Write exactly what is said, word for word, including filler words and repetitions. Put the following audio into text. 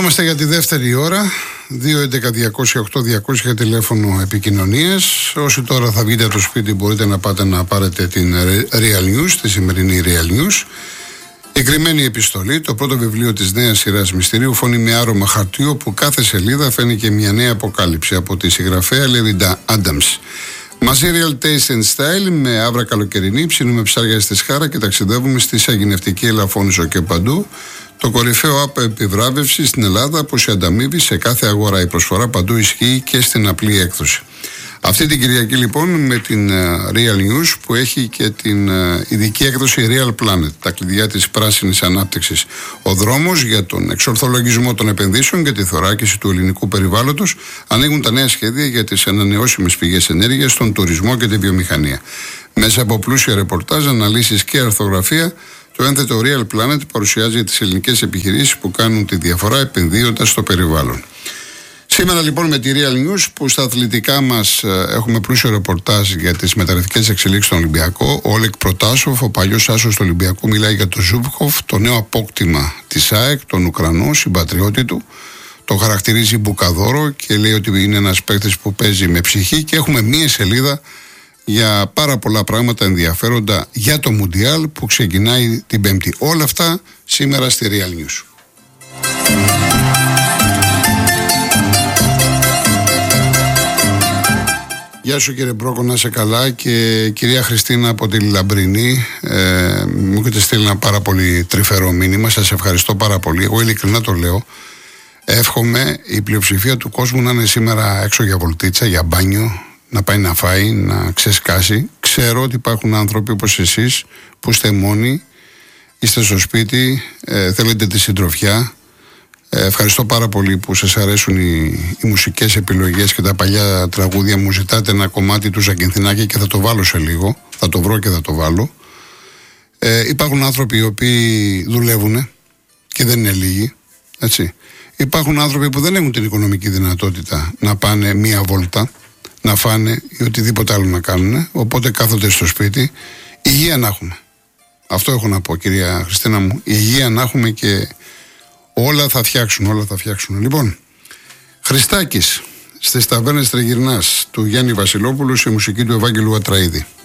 Είμαστε για τη δεύτερη ώρα. δύο έντεκα διακόσια οκτώ διακόσια τηλέφωνο επικοινωνίας. Όσοι τώρα θα βγείτε από το σπίτι μπορείτε να πάτε να πάρετε την Real News, τη σημερινή Real News. Η κρυμμένη επιστολή, το πρώτο βιβλίο της νέας σειράς μυστηρίου, φωνή με άρωμα χαρτιού, όπου κάθε σελίδα φαίνει και μια νέα αποκάλυψη από τη συγγραφέα Λέβιντα Άνταμς. Μαζί Real Taste and Style, με άβρα καλοκαιρινή, ψήνουμε ψάρια στη Σχάρα και ταξιδεύουμε στη Σαγηνευτική Ελαφώνησο και παντού. Το κορυφαίο app επιβράβευση στην Ελλάδα, που σε ανταμείβει σε κάθε αγορά. Η προσφορά παντού ισχύει και στην απλή έκδοση. Αυτή την Κυριακή λοιπόν με την Real News, που έχει και την ειδική έκδοση Real Planet, τα κλειδιά της πράσινης ανάπτυξης. Ο δρόμος για τον εξορθολογισμό των επενδύσεων και τη θωράκιση του ελληνικού περιβάλλοντος. Ανοίγουν τα νέα σχέδια για τις ανανεώσιμες πηγές ενέργειας, τον τουρισμό και τη βιομηχανία. Μέσα από πλούσια ρεπορτάζ, αναλύσεις και αρθογραφία, το ένθετο Real Planet παρουσιάζει τις ελληνικές επιχειρήσεις που κάνουν τη διαφορά επενδύοντας στο περιβάλλον. Σήμερα λοιπόν με τη Real News, που στα αθλητικά μας έχουμε πλούσιο ρεπορτάζ για τις μεταγραφικές εξελίξεις στον Ολυμπιακό. Ο Όλεκ Προτάσοφ, ο παλιός άσος του Ολυμπιακού, μιλάει για τον Ζούμπκοφ, το νέο απόκτημα της ΑΕΚ, τον Ουκρανό συμπατριώτη του. Το χαρακτηρίζει μπουκαδόρο και λέει ότι είναι ένας παίκτης που παίζει με ψυχή, και έχουμε μία σελίδα για πάρα πολλά πράγματα ενδιαφέροντα για το Μουντιάλ που ξεκινάει την Πέμπτη. Όλα αυτά σήμερα στη Real News. Γεια σου κύριε Μπρόκο, να είσαι καλά. Και κυρία Χριστίνα από τη Λαμπρινή, ε, μου έχετε στείλει ένα πάρα πολύ τρυφερό μήνυμα. Σας ευχαριστώ πάρα πολύ. Εγώ ειλικρινά το λέω. Εύχομαι η πλειοψηφία του κόσμου να είναι σήμερα έξω για βολτίτσα, για μπάνιο, να πάει να φάει, να ξεσκάσει. Ξέρω ότι υπάρχουν άνθρωποι όπως εσείς που είστε μόνοι, είστε στο σπίτι, ε, θέλετε τη συντροφιά. Ε, ευχαριστώ πάρα πολύ που σας αρέσουν οι, οι μουσικές επιλογές και τα παλιά τραγούδια. Μου ζητάτε ένα κομμάτι του Ζακυνθινάκη και θα το βάλω σε λίγο. Θα το βρω και θα το βάλω. Ε, υπάρχουν άνθρωποι οι οποίοι δουλεύουν και δεν είναι λίγοι, έτσι. Υπάρχουν άνθρωποι που δεν έχουν την οικονομική δυνατότητα να πάνε μία βόλτα, να φάνε ή οτιδήποτε άλλο να κάνουν, οπότε κάθονται στο σπίτι. Υγεία να έχουμε. Αυτό έχω να πω, κυρία Χριστίνα μου. Υγεία να έχουμε και όλα θα φτιάξουν, όλα θα φτιάξουν. Λοιπόν, Χριστάκης στις Ταβέρνες Τριγυρνάς του Γιάννη Βασιλόπουλου, σε μουσική του Ευάγγελου Ατραΐδη.